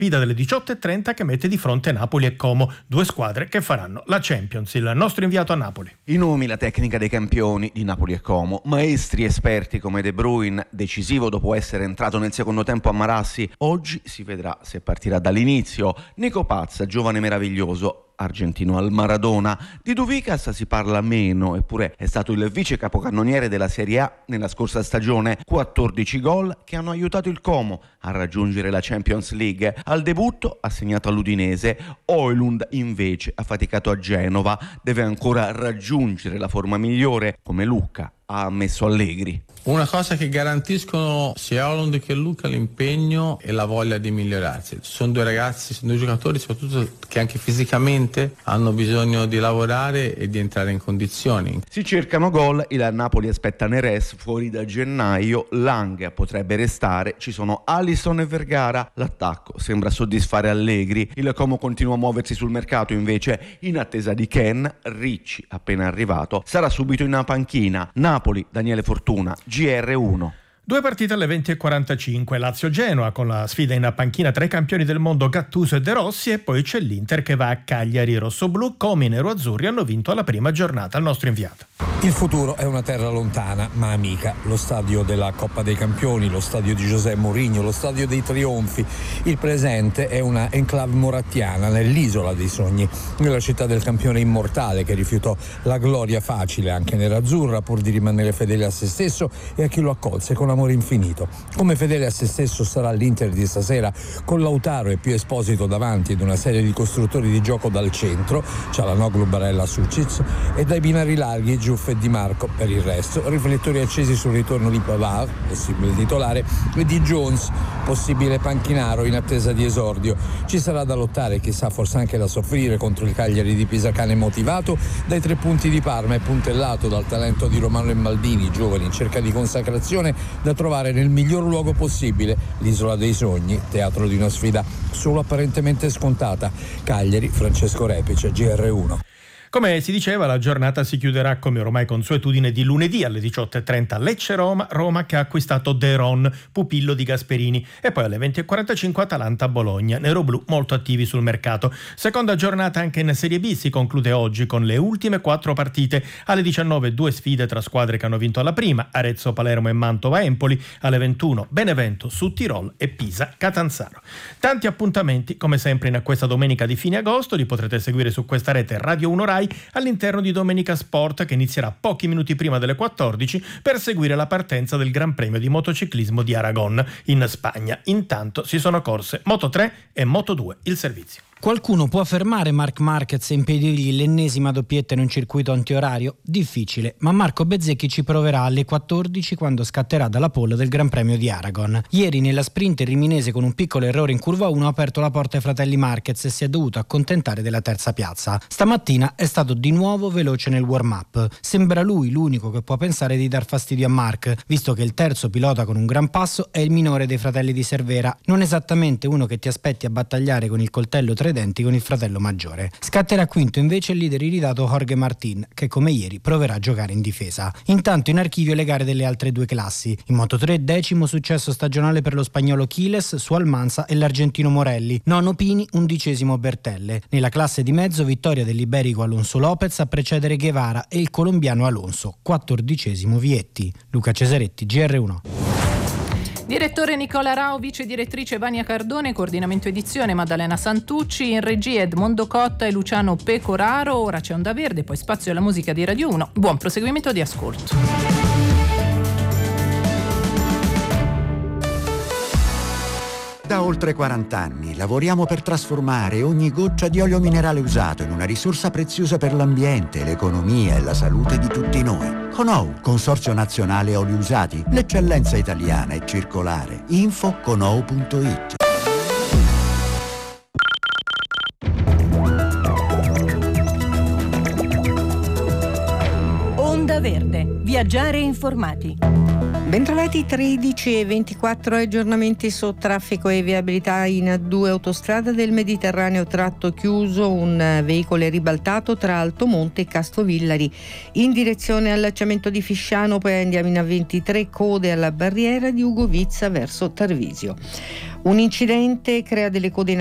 sfida delle 18:30 che mette di fronte Napoli e Como, due squadre che faranno la Champions. Il nostro inviato a Napoli. I nomi, la tecnica dei campioni di Napoli e Como, maestri esperti come De Bruyne, decisivo dopo essere entrato nel secondo tempo a Marassi. Oggi si vedrà se partirà dall'inizio. Nico Pazza, giovane meraviglioso, argentino al Maradona. Di Duvicas si parla meno, eppure è stato il vice capocannoniere della Serie A nella scorsa stagione. 14 gol che hanno aiutato il Como a raggiungere la Champions League. Al debutto ha segnato all'Udinese. Højlund invece ha faticato a Genova, deve ancora raggiungere la forma migliore, come Lucca ha ammesso Allegri. Una cosa che garantiscono sia Højlund che Lucca l'impegno e la voglia di migliorarsi. Sono due ragazzi, sono due giocatori soprattutto che anche fisicamente hanno bisogno di lavorare e di entrare in condizioni. Si cercano gol, il Napoli aspetta Neres fuori da gennaio, Lang potrebbe restare, ci sono Alisson e Vergara, l'attacco sembra soddisfare Allegri, il Como continua a muoversi sul mercato invece in attesa di Ken. Ricci, appena arrivato, sarà subito in panchina. Napoli, Daniele Fortuna, GR1. Due partite alle 20:45, Lazio-Genoa con la sfida in panchina tra i campioni del mondo Gattuso e De Rossi, e poi c'è l'Inter che va a Cagliari. Rossoblu come i neroazzurri hanno vinto la prima giornata. Al nostro inviato. Il futuro è una terra lontana ma amica, lo stadio della Coppa dei Campioni, lo stadio di José Mourinho, lo stadio dei trionfi. Il presente è una enclave morattiana nell'isola dei sogni, nella città del campione immortale che rifiutò la gloria facile anche nerazzurra pur di rimanere fedele a se stesso e a chi lo accolse con amore infinito. Come fedele a se stesso sarà l'Inter di stasera, con Lautaro e Pio Esposito davanti ed una serie di costruttori di gioco dal centro, Cialanoglu, Barella, Sucic, e dai binari larghi Giuff e Di Marco. Per il resto riflettori accesi sul ritorno di Pavard, possibile titolare, e di Jones, possibile panchinaro in attesa di esordio. Ci sarà da lottare, chissà forse anche da soffrire contro il Cagliari di Pisacane, motivato dai 3 punti di Parma e puntellato dal talento di Romano e Maldini, giovani in cerca di consacrazione da trovare nel miglior luogo possibile, l'isola dei sogni, teatro di una sfida solo apparentemente scontata. Cagliari, Francesco Repice, GR1. Come si diceva, la giornata si chiuderà come ormai consuetudine di lunedì alle 18:30 Lecce-Roma, Roma che ha acquistato De Ron, pupillo di Gasperini, e poi alle 20:45 Atalanta-Bologna, neroblù molto attivi sul mercato. Seconda giornata anche in Serie B si conclude oggi con le ultime 4 partite. Alle 19 2 sfide tra squadre che hanno vinto alla prima, Arezzo-Palermo e Mantova-Empoli, alle 21 Benevento su Tirol e Pisa-Catanzaro. Tanti appuntamenti come sempre in questa domenica di fine agosto, li potrete seguire su questa rete Radio 1 Rai all'interno di Domenica Sport, che inizierà pochi minuti prima delle 14 per seguire la partenza del Gran Premio di motociclismo di Aragon in Spagna. Intanto si sono corse Moto3 e Moto2 il servizio. Qualcuno può fermare Marc Marquez e impedirgli l'ennesima doppietta in un circuito antiorario? Difficile, ma Marco Bezzecchi ci proverà alle 14 quando scatterà dalla pole del Gran Premio di Aragon. Ieri nella sprint il riminese con un piccolo errore in curva 1 ha aperto la porta ai fratelli Marquez e si è dovuto accontentare della terza piazza. Stamattina è stato di nuovo veloce nel warm-up. Sembra lui l'unico che può pensare di dar fastidio a Marc, visto che il terzo pilota con un gran passo è il minore dei fratelli di Cervera, non esattamente uno che ti aspetti a battagliare con il coltello tra denti con il fratello maggiore. Scatterà quinto invece il leader iridato Jorge Martín, che come ieri proverà a giocare in difesa. Intanto in archivio le gare delle altre 2 classi. In Moto3 10° successo stagionale per lo spagnolo Quiles su Almanza e l'argentino Morelli, nono Pini, 11° Bertelle. Nella classe di mezzo vittoria dell'iberico Alonso Lopez a precedere Guevara e il colombiano Alonso, 14° Vietti. Luca Cesaretti, GR1. Direttore Nicola Rao, vice direttrice Vania Cardone, coordinamento edizione Maddalena Santucci, in regia Edmondo Cotta e Luciano Pecoraro. Ora c'è Onda Verde, poi spazio alla musica di Radio 1. Buon proseguimento di ascolto. Da oltre 40 anni lavoriamo per trasformare ogni goccia di olio minerale usato in una risorsa preziosa per l'ambiente, l'economia e la salute di tutti noi. Conou, Consorzio Nazionale Oli Usati, l'eccellenza italiana e circolare. Info conou.it. Onda Verde, viaggiare informati. Bentrovati, 13:24 aggiornamenti su traffico e viabilità in A2 autostrada del Mediterraneo, tratto chiuso, un veicolo è ribaltato tra Altomonte e Castovillari in direzione allacciamento di Fisciano, poi andiamo in A23, code alla barriera di Ugovizza verso Tarvisio. Un incidente crea delle code in